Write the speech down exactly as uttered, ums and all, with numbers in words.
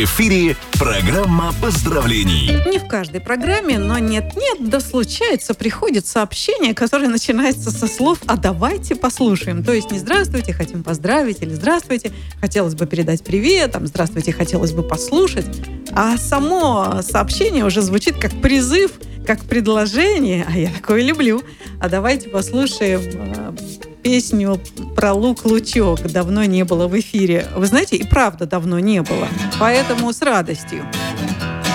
В эфире программа поздравлений. Не в каждой программе, но нет-нет, да случается, приходит сообщение, которое начинается со слов «а давайте послушаем». То есть не «здравствуйте, хотим поздравить» или «здравствуйте, хотелось бы передать привет», там «здравствуйте, хотелось бы послушать». А само сообщение уже звучит как призыв, как предложение, а я такое люблю. А давайте послушаем э, песню про лук-лучок. Давно не было в эфире. Вы знаете, и правда давно не было. Поэтому с радостью.